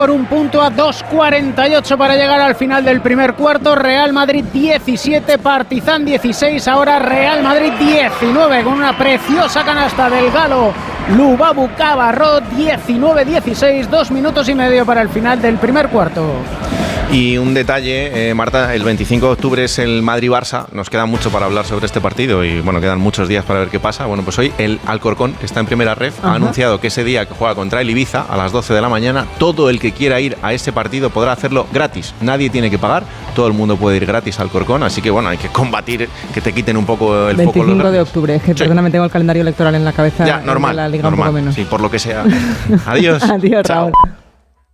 Por un punto a 2.48 para llegar al final del primer cuarto. Real Madrid 17, Partizan 16, ahora Real Madrid 19 con una preciosa canasta del galo Lubabu Cabarrot. 19-16, 2 minutos y medio para el final del primer cuarto. Y un detalle, Marta, el 25 de octubre es el Madrid-Barça, nos queda mucho para hablar sobre este partido y bueno, quedan muchos días para ver qué pasa. Bueno, pues hoy el Alcorcón, que está en primera ref, ha anunciado que ese día que juega contra el Ibiza a las 12 de la mañana, todo el que quiera ir a ese partido podrá hacerlo gratis, nadie tiene que pagar, todo el mundo puede ir gratis al Alcorcón, así que bueno, hay que combatir que te quiten un poco el foco. 25 de octubre, es que sí. Perdóname, tengo el calendario electoral en la cabeza. Ya, normal, de la Liga normal, un poco menos. Sí, por lo que sea. Adiós. Adiós, Chao. Raúl.